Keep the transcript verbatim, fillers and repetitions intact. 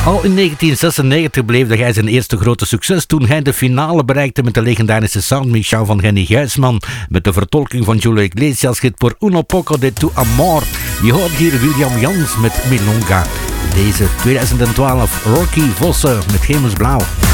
Al in negentien zesennegentig beleefde hij zijn eerste grote succes toen hij de finale bereikte met de legendarische soundmix-show van Henny Gijsman met de vertolking van Julio Iglesias hit Por uno poco de tu amor. Je hoort hier William Jans met Milonga. Deze tweeduizend twaalf Rocky Vossen met Hemelsblauw.